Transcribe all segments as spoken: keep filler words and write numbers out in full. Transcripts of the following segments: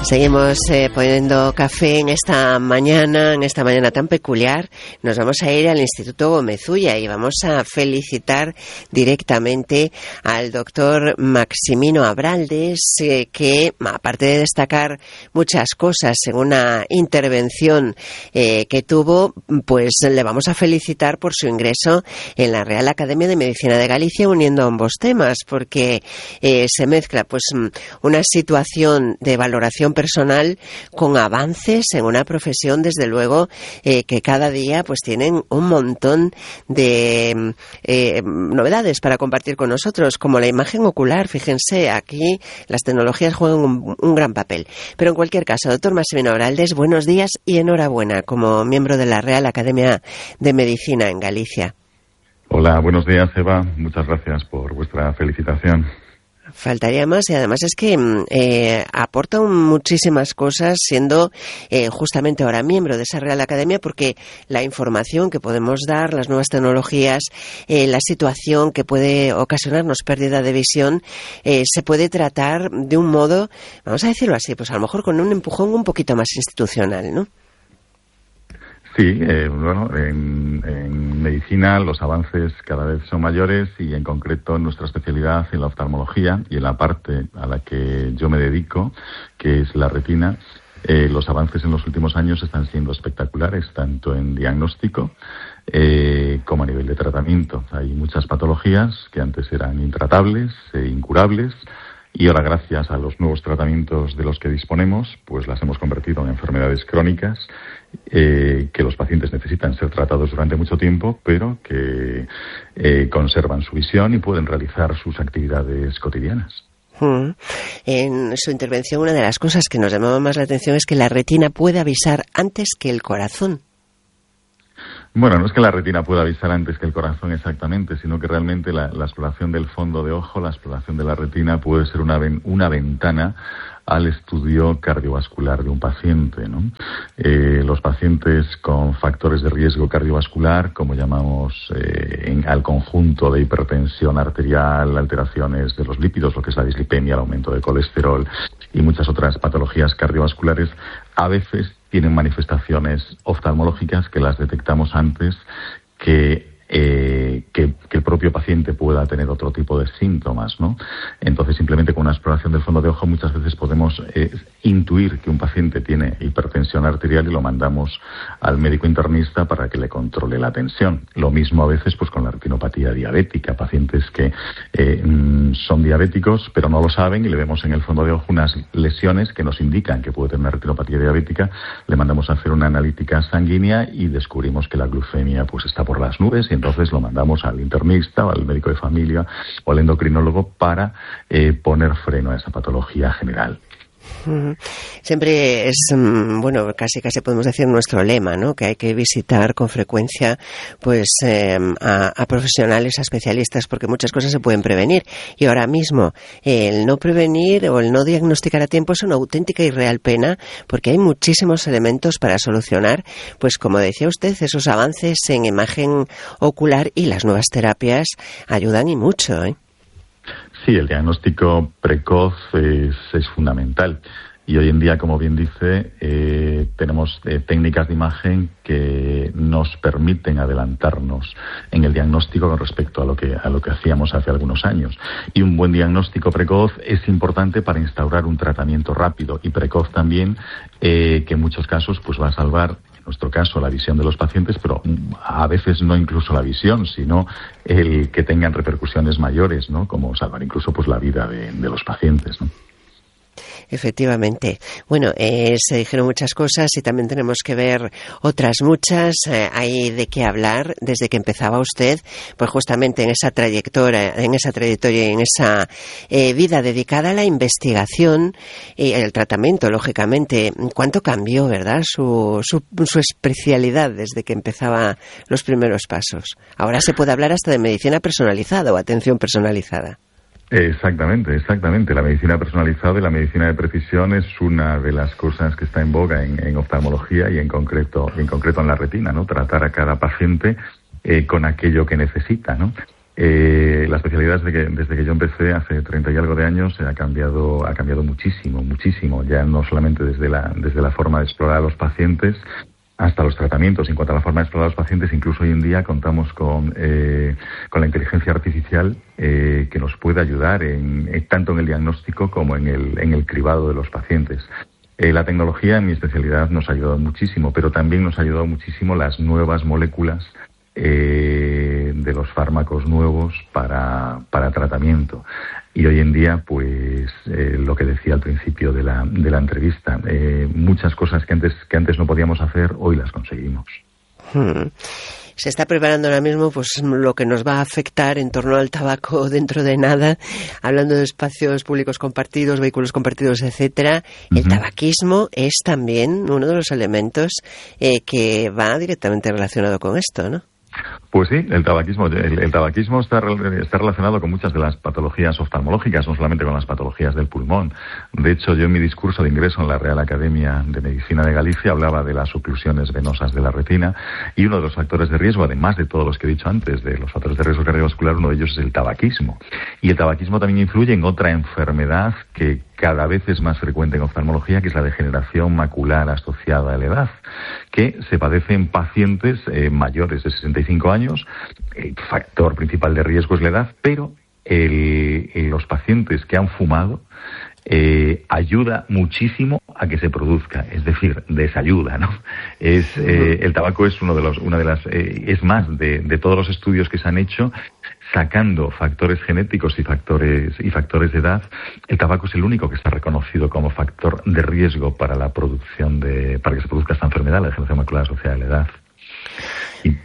Seguimos eh, poniendo café en esta mañana, en esta mañana tan peculiar. Nos vamos a ir al Instituto Gómez Ulla y vamos a felicitar directamente al doctor Maximino Abraldes, eh, que aparte de destacar muchas cosas en una intervención eh, que tuvo, pues le vamos a felicitar por su ingreso en la Real Academia de Medicina de Galicia, uniendo ambos temas, porque eh, se mezcla pues una situación de valoración personal con avances en una profesión, desde luego, eh, que cada día pues tienen un montón de eh, novedades para compartir con nosotros, como la imagen ocular. Fíjense, aquí las tecnologías juegan un, un gran papel. Pero en cualquier caso, doctor Maximino Abraldes, buenos días y enhorabuena como miembro de la Real Academia de Medicina en Galicia. Hola, buenos días, Eva. Muchas gracias por vuestra felicitación. Faltaría más, y además es que eh, aporta muchísimas cosas siendo eh, justamente ahora miembro de esa Real Academia, porque la información que podemos dar, las nuevas tecnologías, eh, la situación que puede ocasionarnos pérdida de visión, eh, se puede tratar de un modo, vamos a decirlo así, pues a lo mejor con un empujón un poquito más institucional, ¿no? Sí, eh, bueno, en, en medicina los avances cada vez son mayores y en concreto en nuestra especialidad en la oftalmología y en la parte a la que yo me dedico, que es la retina, eh, los avances en los últimos años están siendo espectaculares, tanto en diagnóstico eh, como a nivel de tratamiento. Hay muchas patologías que antes eran intratables, e incurables, y ahora, gracias a los nuevos tratamientos de los que disponemos, pues las hemos convertido en enfermedades crónicas eh, que los pacientes necesitan ser tratados durante mucho tiempo, pero que eh, conservan su visión y pueden realizar sus actividades cotidianas. Mm. En su intervención, una de las cosas que nos llamaba más la atención es que la retina puede avisar antes que el corazón. Bueno, no es que la retina pueda avisar antes que el corazón exactamente, sino que realmente la, la exploración del fondo de ojo, la exploración de la retina puede ser una, ven, una ventana al estudio cardiovascular de un paciente, ¿no? Eh, los pacientes con factores de riesgo cardiovascular, como llamamos eh, en, al conjunto de hipertensión arterial, alteraciones de los lípidos, lo que es la dislipemia, el aumento de colesterol y muchas otras patologías cardiovasculares, a veces tienen manifestaciones oftalmológicas que las detectamos antes que, eh, que, que el propio paciente pueda tener otro tipo de síntomas, ¿no? Entonces, simplemente con una exploración del fondo de ojo muchas veces podemos eh, intuir que un paciente tiene hipertensión arterial y lo mandamos al médico internista para que le controle la tensión. Lo mismo a veces pues con la retinopatía diabética, pacientes que eh, son diabéticos pero no lo saben y le vemos en el fondo de ojo unas lesiones que nos indican que puede tener una retinopatía diabética, le mandamos a hacer una analítica sanguínea y descubrimos que la glucemia pues está por las nubes y entonces lo mandamos al internista o al médico de familia o al endocrinólogo para eh, poner freno a esa patología general. Siempre es, bueno, casi casi podemos decir nuestro lema, ¿no? Que hay que visitar con frecuencia pues eh, a, a profesionales, a especialistas, porque muchas cosas se pueden prevenir. Y ahora mismo el no prevenir o el no diagnosticar a tiempo es una auténtica y real pena, porque hay muchísimos elementos para solucionar, pues como decía usted, esos avances en imagen ocular, y las nuevas terapias ayudan y mucho, ¿eh? Sí, el diagnóstico precoz es, es fundamental. Y hoy en día, como bien dice, eh, tenemos eh, técnicas de imagen que nos permiten adelantarnos en el diagnóstico con respecto a lo que a lo que hacíamos hace algunos años. Y un buen diagnóstico precoz es importante para instaurar un tratamiento rápido y precoz también, eh, que en muchos casos pues va a salvar, en nuestro caso, la visión de los pacientes, pero a veces no incluso la visión, sino el que tengan repercusiones mayores, ¿no? Como salvar incluso pues la vida de, de los pacientes, ¿no? Efectivamente. Bueno, eh, se dijeron muchas cosas y también tenemos que ver otras muchas. Eh, hay de qué hablar desde que empezaba usted, pues justamente en esa trayectoria, en esa trayectoria y en esa eh, vida dedicada a la investigación y el tratamiento, lógicamente. ¿Cuánto cambió, verdad, su, su, su especialidad desde que empezaba los primeros pasos? Ahora se puede hablar hasta de medicina personalizada o atención personalizada. Exactamente, exactamente. La medicina personalizada y la medicina de precisión es una de las cosas que está en boga en, en oftalmología y en concreto, en concreto en la retina, ¿no? Tratar a cada paciente eh, con aquello que necesita, ¿no? Eh, la especialidad desde que, desde que yo empecé hace treinta y algo de años ha cambiado, ha cambiado muchísimo, muchísimo. Ya no solamente desde la, desde la forma de explorar a los pacientes hasta los tratamientos. En cuanto a la forma de explorar a los pacientes, incluso hoy en día contamos con, eh, con la inteligencia artificial eh, que nos puede ayudar en, en, tanto en el diagnóstico como en el, en el cribado de los pacientes. Eh, la tecnología en mi especialidad nos ha ayudado muchísimo, pero también nos ha ayudado muchísimo las nuevas moléculas Eh, de los fármacos nuevos para, para tratamiento. Y hoy en día, pues, eh, lo que decía al principio de la, de la entrevista, eh, muchas cosas que antes, que antes no podíamos hacer, hoy las conseguimos. Hmm. Se está preparando ahora mismo pues lo que nos va a afectar en torno al tabaco dentro de nada, hablando de espacios públicos compartidos, vehículos compartidos, etcétera. Uh-huh. El tabaquismo es también uno de los elementos eh, que va directamente relacionado con esto, ¿no? Pues sí, el tabaquismo, el, el tabaquismo está, está relacionado con muchas de las patologías oftalmológicas, no solamente con las patologías del pulmón. De hecho, yo en mi discurso de ingreso en la Real Academia de Medicina de Galicia hablaba de las oclusiones venosas de la retina, y uno de los factores de riesgo, además de todos los que he dicho antes, de los factores de riesgo cardiovascular, uno de ellos es el tabaquismo. Y el tabaquismo también influye en otra enfermedad que cada vez es más frecuente en oftalmología, que es la degeneración macular asociada a la edad, que se padece en pacientes eh, mayores de sesenta y cinco años. El factor principal de riesgo es la edad, pero el, el, los pacientes que han fumado eh, ayuda muchísimo a que se produzca, es decir, desayuda, ¿no? Es eh, el tabaco es uno de los, una de las, eh, es más de, de todos los estudios que se han hecho, sacando factores genéticos y factores y factores de edad, el tabaco es el único que está reconocido como factor de riesgo para la producción de, para que se produzca esta enfermedad, la degeneración macular asociada a la edad. Y,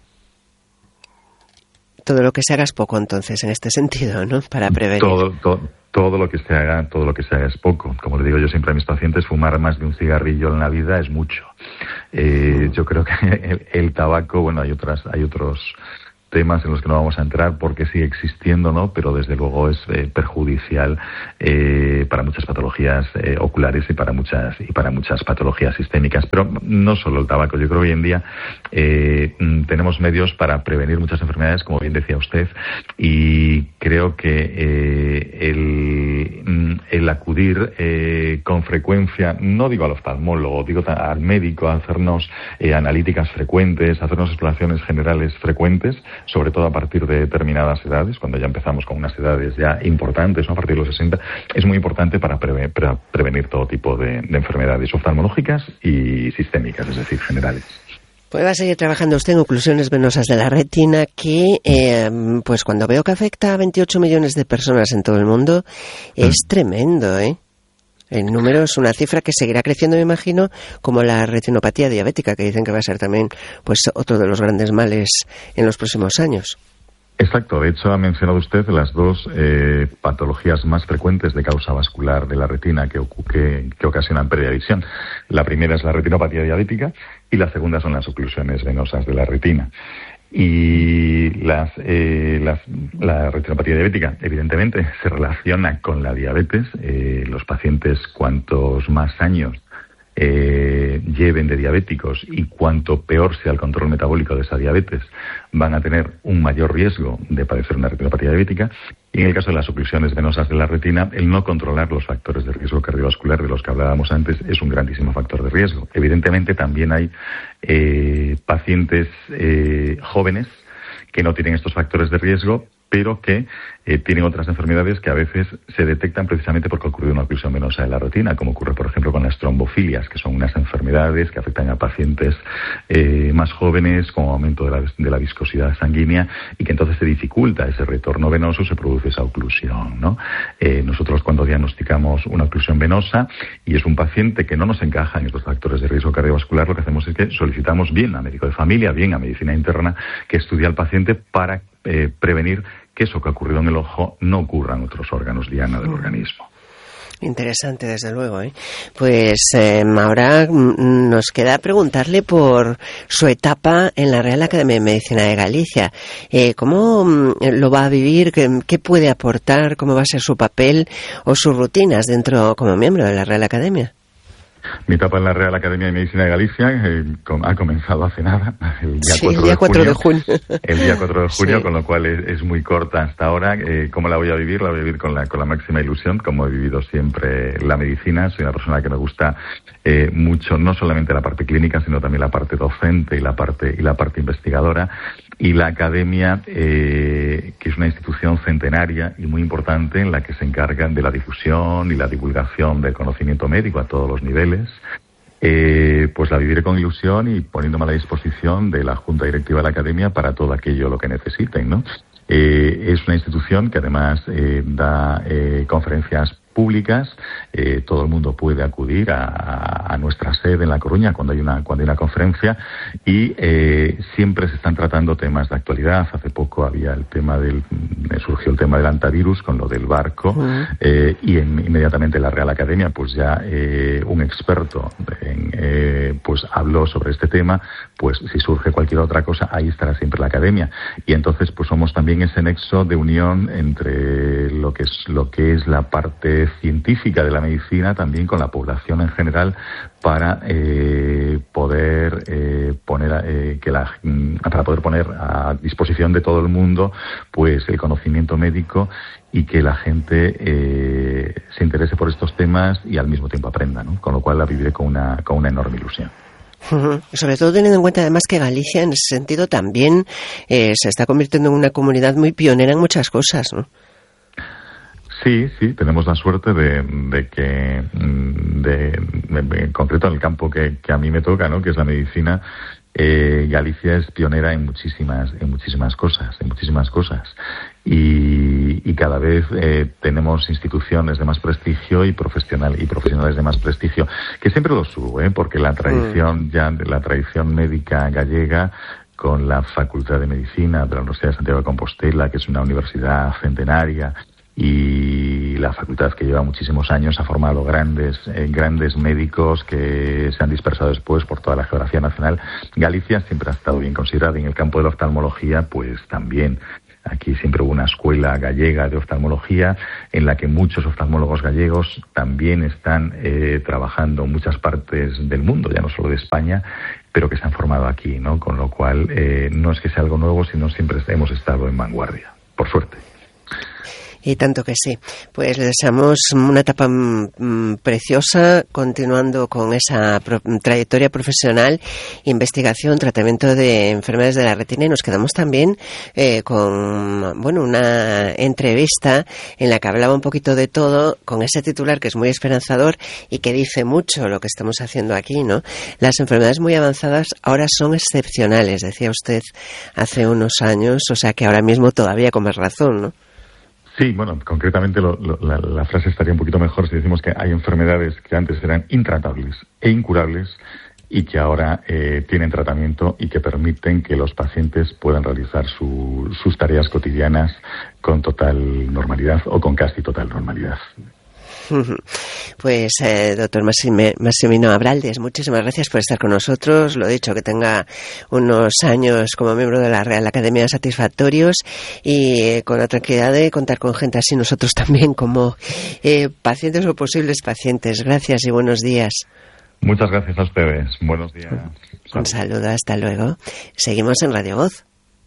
todo lo que se haga es poco, entonces, en este sentido, ¿no? Para prevenir. Todo, todo, todo lo que se haga, todo lo que se haga es poco. Como le digo yo siempre a mis pacientes, fumar más de un cigarrillo en la vida es mucho. Eh, yo creo que el, el tabaco, bueno, hay otras, hay otros temas en los que no vamos a entrar porque sigue existiendo, ¿no? Pero desde luego es eh, perjudicial eh, para muchas patologías eh, oculares y para muchas y para muchas patologías sistémicas. Pero no solo el tabaco. Yo creo que hoy en día eh, tenemos medios para prevenir muchas enfermedades, como bien decía usted, y creo que eh, el, el acudir eh, con frecuencia, no digo al oftalmólogo, digo al médico, a hacernos eh, analíticas frecuentes, a hacernos exploraciones generales frecuentes, sobre todo a partir de determinadas edades, cuando ya empezamos con unas edades ya importantes, ¿no? A partir de los sesenta, es muy importante para, preve- para prevenir todo tipo de, de enfermedades oftalmológicas y sistémicas, es decir, generales. Pues va a seguir trabajando usted en oclusiones venosas de la retina, que eh, pues cuando veo que afecta a veintiocho millones de personas en todo el mundo, es mm. tremendo, ¿eh? El número es una cifra que seguirá creciendo, me imagino, como la retinopatía diabética, que dicen que va a ser también pues otro de los grandes males en los próximos años. Exacto. De hecho, ha mencionado usted las dos eh, patologías más frecuentes de causa vascular de la retina que, que, que ocasionan pérdida de visión. La primera es la retinopatía diabética y la segunda son las oclusiones venosas de la retina. Y las, eh, las, la retinopatía diabética, evidentemente, se relaciona con la diabetes. Eh, los pacientes, cuantos más años eh, lleven de diabéticos y cuanto peor sea el control metabólico de esa diabetes, van a tener un mayor riesgo de padecer una retinopatía diabética. Y en el caso de las oclusiones venosas de la retina, el no controlar los factores de riesgo cardiovascular de los que hablábamos antes es un grandísimo factor de riesgo. Evidentemente también hay eh, pacientes eh, jóvenes que no tienen estos factores de riesgo, pero que eh, tienen otras enfermedades que a veces se detectan precisamente porque ha ocurrido una oclusión venosa de la retina, como ocurre, por ejemplo, con las trombofilias, que son unas enfermedades que afectan a pacientes eh, más jóvenes con aumento de la, de la viscosidad sanguínea y que entonces se dificulta ese retorno venoso, se produce esa oclusión, ¿no? Eh, nosotros cuando diagnosticamos una oclusión venosa y es un paciente que no nos encaja en estos factores de riesgo cardiovascular, lo que hacemos es que solicitamos bien a médico de familia, bien a medicina interna, que estudie al paciente para eh, prevenir que eso que ha ocurrido en el ojo no ocurra en otros órganos diana del organismo. Interesante, desde luego, ¿eh? Pues eh, ahora nos queda preguntarle por su etapa en la Real Academia de Medicina de Galicia. Eh, ¿Cómo lo va a vivir? ¿Qué, ¿Qué puede aportar? ¿Cómo va a ser su papel o sus rutinas dentro como miembro de la Real Academia? Mi etapa en la Real Academia de Medicina de Galicia eh, com, ha comenzado hace nada, el día, sí, cuatro, el día de cuatro junio, de junio. El día cuatro de junio, sí. Con lo cual es, es muy corta hasta ahora. Eh, ¿Cómo la voy a vivir? La voy a vivir con la, con la máxima ilusión, como he vivido siempre la medicina. Soy una persona que me gusta eh, mucho, no solamente la parte clínica, sino también la parte docente y la parte, y la parte investigadora. Y la Academia, eh, que es una institución centenaria y muy importante en la que se encargan de la difusión y la divulgación del conocimiento médico a todos los niveles, eh, pues la viviré con ilusión y poniéndome a la disposición de la Junta Directiva de la Academia para todo aquello lo que necesiten, ¿no? Eh, es una institución que además eh, da eh, conferencias públicas, eh, todo el mundo puede acudir a, a nuestra sede en La Coruña cuando hay una cuando hay una conferencia y eh, siempre se están tratando temas de actualidad. Hace poco había el tema del surgió el tema del antivirus con lo del barco uh-huh. eh, y en, inmediatamente la Real Academia pues ya eh, un experto en, eh, pues habló sobre este tema. Pues si surge cualquier otra cosa ahí estará siempre la Academia y entonces pues somos también ese nexo de unión entre lo que es lo que es la parte científica de la medicina también con la población en general para eh, poder eh, poner eh, que la para poder poner a disposición de todo el mundo pues el conocimiento médico y que la gente eh, se interese por estos temas y al mismo tiempo aprenda, ¿no? Con lo cual la viviré con una con una enorme ilusión. Uh-huh. Sobre todo teniendo en cuenta además que Galicia en ese sentido también eh, se está convirtiendo en una comunidad muy pionera en muchas cosas, ¿no? Sí, sí, tenemos la suerte de, de que, de, de, en concreto en el campo que, que a mí me toca, ¿no? Que es la medicina, eh, Galicia es pionera en muchísimas, en muchísimas cosas, en muchísimas cosas. Y, y cada vez eh, tenemos instituciones de más prestigio y profesional y profesionales de más prestigio, que siempre lo subo, ¿eh? Porque la tradición ya, la tradición médica gallega, con la Facultad de Medicina de la Universidad de Santiago de Compostela, que es una universidad centenaria, y la facultad que lleva muchísimos años ha formado grandes eh, grandes médicos que se han dispersado después por toda la geografía nacional. Galicia siempre ha estado bien considerada y en el campo de la oftalmología pues también. Aquí siempre hubo una escuela gallega de oftalmología en la que muchos oftalmólogos gallegos también están eh, trabajando en muchas partes del mundo, ya no solo de España, pero que se han formado aquí, ¿no? Con lo cual eh, no es que sea algo nuevo, sino siempre hemos estado en vanguardia, por suerte. Y tanto que sí. Pues le deseamos una etapa mmm, preciosa, continuando con esa pro- trayectoria profesional, investigación, tratamiento de enfermedades de la retina. Y nos quedamos también eh, con bueno una entrevista en la que hablaba un poquito de todo, con ese titular que es muy esperanzador y que dice mucho lo que estamos haciendo aquí, ¿no? Las enfermedades muy avanzadas ahora son excepcionales, decía usted hace unos años, o sea que ahora mismo todavía con más razón, ¿no? Sí, bueno, concretamente lo, lo, la, la frase estaría un poquito mejor si decimos que hay enfermedades que antes eran intratables e incurables y que ahora eh, tienen tratamiento y que permiten que los pacientes puedan realizar su, sus tareas cotidianas con total normalidad o con casi total normalidad. Pues, eh, doctor Massimino Abraldes, muchísimas gracias por estar con nosotros. Lo dicho, que tenga unos años como miembro de la Real Academia satisfactorios y eh, con la tranquilidad de contar con gente así nosotros también como eh, pacientes o posibles pacientes. Gracias y buenos días. Muchas gracias a ustedes. Buenos días. Un saludo, hasta luego. Seguimos en Radio Voz.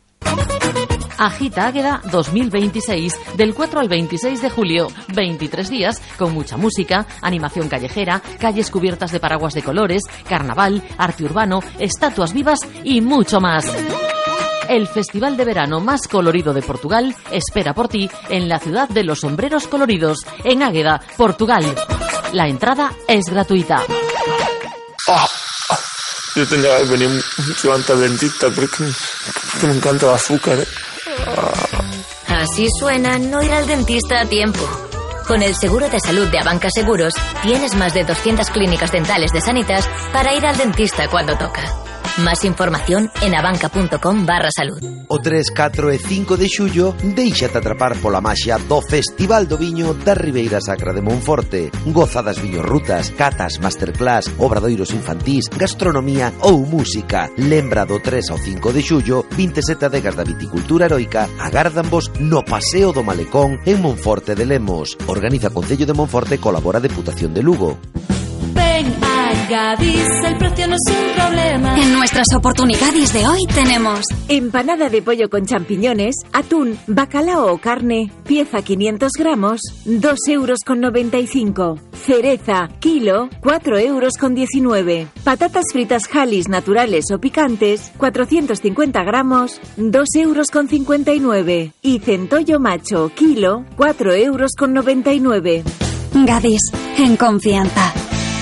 Agita Águeda dos mil veintiséis, del cuatro al veintiséis de julio, veintitrés días con mucha música, animación callejera, calles cubiertas de paraguas de colores, carnaval, arte urbano, estatuas vivas y mucho más. El festival de verano más colorido de Portugal espera por ti en la ciudad de los sombreros coloridos, en Águeda, Portugal. La entrada es gratuita. Oh, oh. Yo tenía que venir mucho antes al dentista porque, porque me encanta el azúcar, ¿eh? Así suena no ir al dentista a tiempo. Con el seguro de salud de Abanca Seguros tienes más de doscientas clínicas dentales de Sanitas para ir al dentista cuando toca. Más información en abanca.com barra salud. O tres, catro e cinco de xullo déixate atrapar pola maxia do Festival do Viño da Ribeira Sacra de Monforte. Goza das viñorrutas, catas, masterclass, obradoiros infantís, gastronomía ou música. Lembra do tres ao cinco de xullo, vinte e sete adegas da viticultura heroica agárdanvos no Paseo do Malecón en Monforte de Lemos. Organiza Concello de Monforte, colabora Deputación de Lugo. Ven a Gadis el precio no es un problema. En nuestras oportunidades de hoy tenemos empanada de pollo con champiñones, atún, bacalao o carne, pieza quinientos gramos, dos euros con noventa y cinco. Cereza, kilo, cuatro euros con diecinueve. Patatas fritas Halis naturales o picantes, cuatrocientos cincuenta gramos, dos euros con cincuenta y nueve. Y centollo macho, kilo, cuatro euros con noventa y nueve. Gadis, en confianza.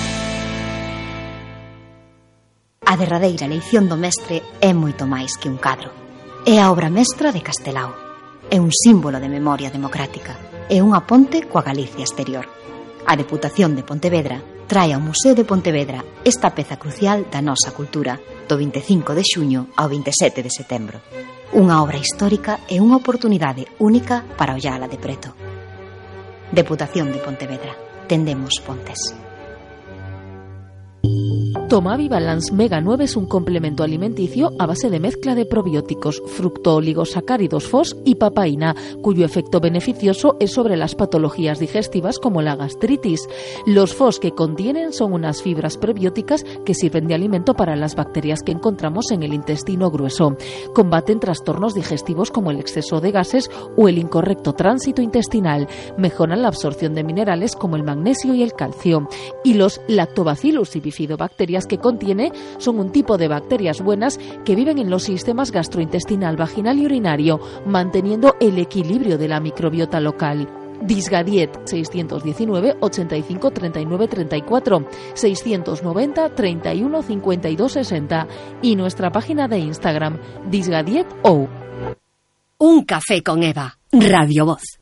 A derradeira eleición do mestre é moito máis que un cadro. É a obra mestra de Castelao. É un símbolo de memoria democrática. É unha ponte coa Galicia exterior. A Deputación de Pontevedra trae ao Museo de Pontevedra esta peza crucial da nosa cultura do vinte e cinco de xuño ao vinte e sete de setembro. Unha obra histórica e unha oportunidade única para ollala de preto. Deputación de Pontevedra. Tendemos pontes. Tomavi Balance Mega nueve es un complemento alimenticio a base de mezcla de probióticos, fructooligosacáridos F O S y papaína, cuyo efecto beneficioso es sobre las patologías digestivas como la gastritis. Los F O S que contienen son unas fibras prebióticas que sirven de alimento para las bacterias que encontramos en el intestino grueso. Combaten trastornos digestivos como el exceso de gases o el incorrecto tránsito intestinal. Mejoran la absorción de minerales como el magnesio y el calcio. Y los lactobacillus y bifidobacterias que contiene son un tipo de bacterias buenas que viven en los sistemas gastrointestinal, vaginal y urinario, manteniendo el equilibrio de la microbiota local. Disgadiet seiscientos diecinueve ochenta y cinco treinta y nueve treinta y cuatro, seiscientos noventa treinta y uno cincuenta y dos sesenta y nuestra página de Instagram Disgadiet O. Un café con Eva, Radio Voz.